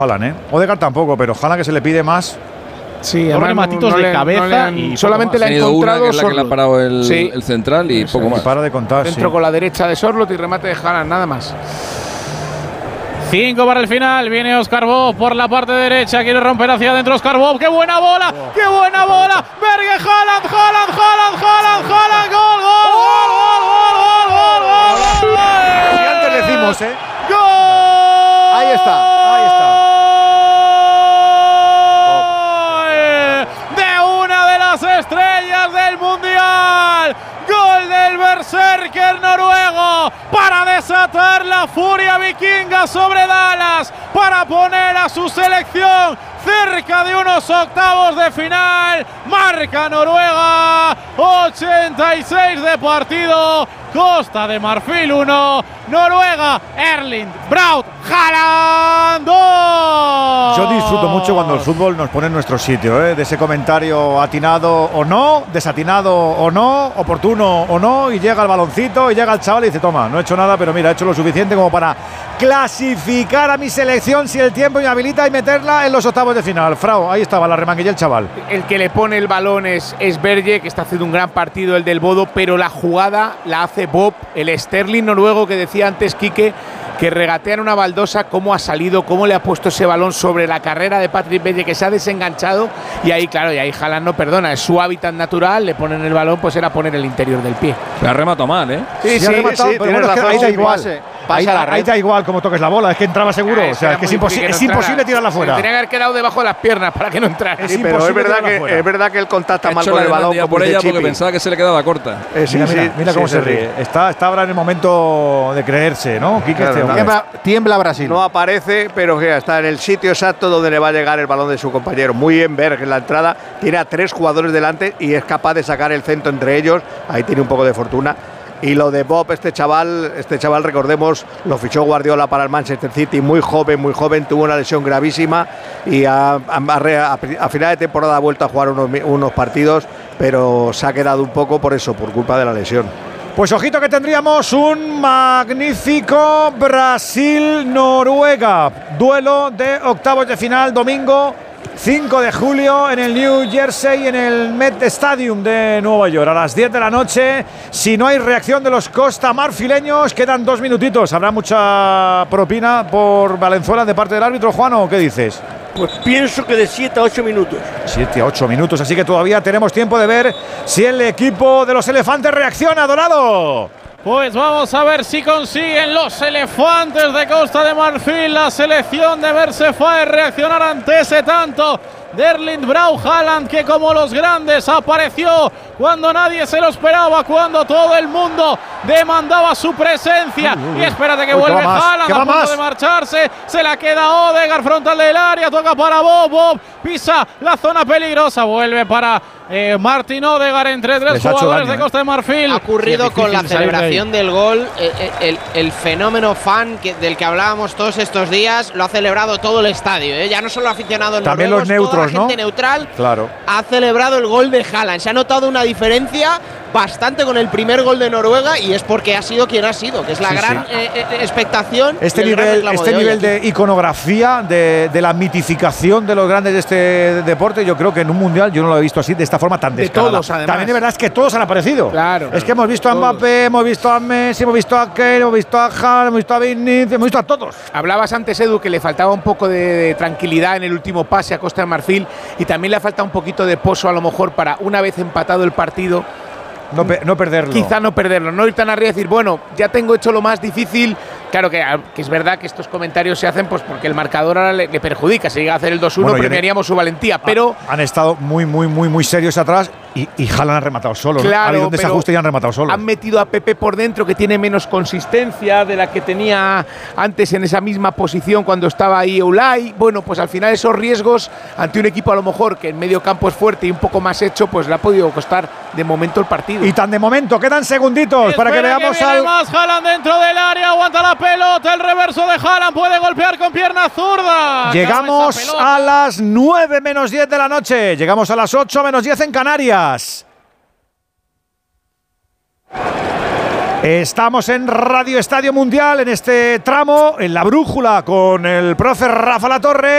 Haaland, Odegaard tampoco, pero Haaland que se le pide más. Sí, dos rematitos de cabeza y solamente le ha encontrado una, que es la que le ha parado el central y poco más. Y para de contar. Dentro con la derecha de Sorloth y remate de Haaland, nada más. 5 para el final, viene Oscar Bob por la parte derecha, quiere romper hacia adentro Oscar Bob, ¡qué buena bola! ¡Qué buena bola! Berge, Haaland, gol, Si antes decimos, ¡Gol! Ahí está. De una de las estrellas del Mundial. Gol del berserker noruego para desatar la furia vikinga sobre Dallas, para poner a su selección cerca de unos octavos de final. Marca Noruega, 86 de partido, Costa de Marfil 1, Noruega, Erling Braut Haaland 2. Yo disfruto mucho cuando el fútbol nos pone en nuestro sitio, de ese comentario atinado o no, desatinado o no, oportuno o no, y llega el baloncito y llega el chaval y dice, toma, no he hecho nada, pero mira, he hecho lo suficiente como para clasificar a mi selección si el tiempo me habilita y meterla en los octavos de final. Frau, ahí estaba la remanguilla el chaval. El que le pone el balón es Berge, que está haciendo un gran partido el del Bodo, pero la jugada la hace Bob, el Sterling noruego que decía antes Quique, que regatea en una baldosa, cómo ha salido, cómo le ha puesto ese balón sobre la carrera de Patrick Berge, que se ha desenganchado, y ahí, claro, y ahí Haaland no perdona, es su hábitat natural, le ponen el balón, pues era poner el interior del pie. Se ha rematado mal, Sí, ha rematado, pero bueno, es que ahí da igual. Ahí da igual como toques la bola, es que entraba seguro, o sea, es que es imposible tirarla fuera. Tenía que haber quedado debajo de las piernas para que no entrara. Sí, pero es verdad que él contacta mal con el balón por ella porque pensaba que se le quedaba corta. Mira cómo se ríe. Está ahora en el momento de creerse, ¿no? Tiembla Brasil. No aparece, pero está en el sitio exacto donde le va a llegar el balón de su compañero. Muy bien Berg en la entrada, tiene a 3 jugadores delante y es capaz de sacar el centro entre ellos. Ahí tiene un poco de fortuna. Y lo de Bob, este chaval, recordemos, lo fichó Guardiola para el Manchester City, muy joven, tuvo una lesión gravísima y a final de temporada ha vuelto a jugar unos partidos, pero se ha quedado un poco por culpa de la lesión. Pues ojito que tendríamos un magnífico Brasil-Noruega, duelo de octavos de final, domingo 5 de julio en el New Jersey, en el Met Stadium de Nueva York, a las 10 de la noche. Si no hay reacción de los costamarfileños, quedan 2 minutitos. ¿Habrá mucha propina por Valenzuela de parte del árbitro, Juan, o qué dices? Pues pienso que de 7 a 8 minutos. 7 a 8 minutos, así que todavía tenemos tiempo de ver si el equipo de los elefantes reacciona, Dorado. Pues vamos a ver si consiguen los elefantes de Costa de Marfil, la selección de Versefae, reaccionar ante ese tanto de Erling Braut Haaland, que como los grandes apareció cuando nadie se lo esperaba, cuando todo el mundo demandaba su presencia. Y espérate que vuelve Haaland a punto de marcharse, se la queda Odegaard frontal del área, toca para Bob, pisa la zona peligrosa, vuelve para Martin Odegaard entre 3 jugadores de Costa de Marfil. Ha ocurrido con la celebración del gol, el fenómeno fan del que hablábamos todos estos días, lo ha celebrado todo el estadio, ya no solo aficionados también noruegos, los neutros, toda la gente neutral, claro, ha celebrado el gol de Haaland. Se ha notado una diferencia bastante con el primer gol de Noruega y es porque ha sido quien ha sido, que es la gran expectación. Este nivel de iconografía, de la mitificación de los grandes de este deporte, yo creo que en un mundial yo no lo he visto así, de esta forma tan descarada. Todos, además. También de verdad es que todos han aparecido. Claro. Es que hemos visto a Mbappé, hemos visto a Messi, hemos visto a Kane, hemos visto a Haaland, hemos visto a Vinicius, hemos visto a todos. Hablabas antes, Edu, que le faltaba un poco de tranquilidad en el último pase a Costa de Marfil y también le falta un poquito de pozo a lo mejor para, una vez empatado el partido, no perderlo. Quizá no perderlo, no ir tan arriba y decir, bueno, ya tengo hecho lo más difícil. Claro que es verdad que estos comentarios se hacen pues porque el marcador ahora le perjudica. Si llega a hacer el 2-1, premiaríamos su valentía, pero han estado muy serios atrás y Haaland ha rematado solo. Claro, ha habido un desajuste y han rematado solo. Han metido a Pepe por dentro, que tiene menos consistencia de la que tenía antes en esa misma posición cuando estaba ahí Eulay. Bueno, pues al final esos riesgos ante un equipo a lo mejor que en medio campo es fuerte y un poco más hecho, pues le ha podido costar de momento el partido. Y tan de momento, quedan segunditos para que veamos más Haaland dentro del área, aguanta la pelota, el reverso de Haaland, puede golpear con pierna zurda. Llegamos a las 9 menos 10 de la noche, llegamos a las 8 menos 10 en Canarias. Estamos en Radio Estadio Mundial en este tramo, en la brújula, con el profe Rafa Latorre.